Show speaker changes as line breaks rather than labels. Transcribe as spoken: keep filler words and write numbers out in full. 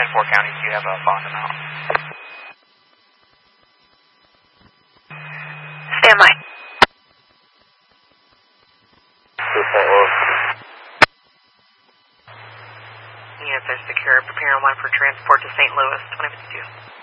ten four counties, do you have a bond amount?
Stand by. Units are secure. Prepare one for transport to Saint Louis. twenty minutes due.